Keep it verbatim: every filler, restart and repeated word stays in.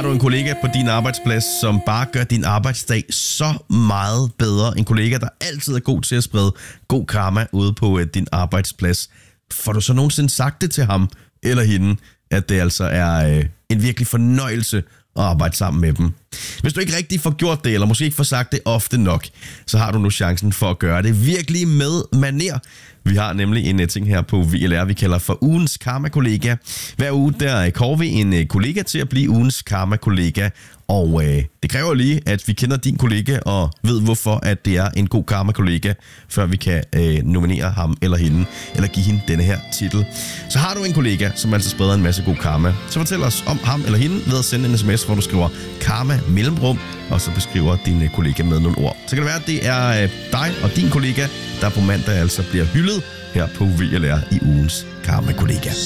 du en kollega på din arbejdsplads, som bare gør din arbejdsdag så meget bedre? En kollega, der altid er god til at sprede god karma ude på uh, din arbejdsplads. Får du så nogensinde sagt det til ham eller hende, at det altså er uh, en virkelig fornøjelse at arbejde sammen med dem? Hvis du ikke rigtig får gjort det, eller måske ikke får sagt det ofte nok, så har du nu chancen for at gøre det virkelig med maner. Vi har nemlig en ting her på V L R, vi kalder for ugens karma-kollega. Hver uge der kårer vi en kollega til at blive ugens karma-kollega. Og øh, det kræver lige, at vi kender din kollega og ved, hvorfor at det er en god karma-kollega, før vi kan øh, nominere ham eller hende, eller give hende denne her titel. Så har du en kollega, som altså spreder en masse god karma, så fortæl os om ham eller hende ved at sende en sms, hvor du skriver karma mellemrum, og så beskriver din kollega med nogle ord. Så kan det være, at det er øh, dig og din kollega, der på mandag altså bliver hyldet her på V L R i ugens karma-kollega.